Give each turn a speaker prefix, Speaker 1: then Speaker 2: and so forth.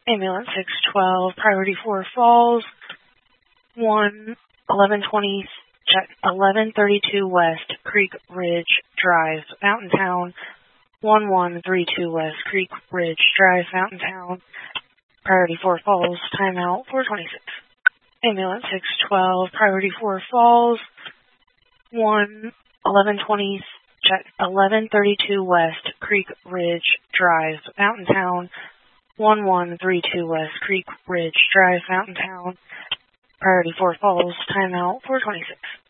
Speaker 1: Ambulance 612, priority 4 Falls, 1120, check 1132 West Creek Ridge Drive, Mountain Town, 1132 West Creek Ridge Drive, Mountain Town, priority 4 Falls, timeout 426. Ambulance 612, priority 4 Falls, 1120, check 1132 West Creek Ridge Drive, Mountain Town, 1132 West Creek Ridge Drive, Mountain Town, priority 4 Falls, timeout 426.